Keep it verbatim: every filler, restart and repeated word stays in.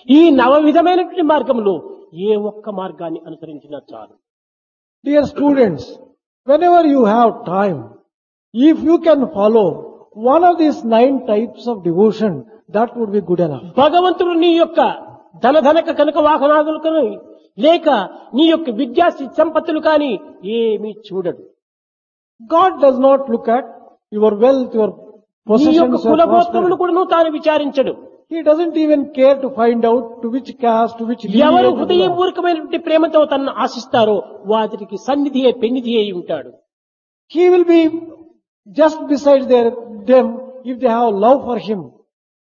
ఈ నవ విధమైనటువంటి మార్గంలో ఏ ఒక్క మార్గాన్ని అనుసరించినా చాలు. Dear students, whenever you have time, if you can follow one of these nine types of devotion, that would be good enough. భగవంతుడు నీ యొక్క ధనధనక కనుక వాహనాదులు కానీ లేక నీ యొక్క విద్యా సంపత్తులు కానీ ఏమీ చూడడు. God does not look at your wealth, your నీ యొక్క possessions, your కులగోత్రములు prosperity. కూడా తాను విచారించడు. He doesn't even care to find out to which caste, to which ఎవరు lineage you belong. హృదయపూర్వకమైనటువంటి ప్రేమతో తనను ఆశిస్తారో వాటికి సన్నిధి అయి పెన్నిధి అయి ఉంటాడు. He will be just beside their, them if they have love for him.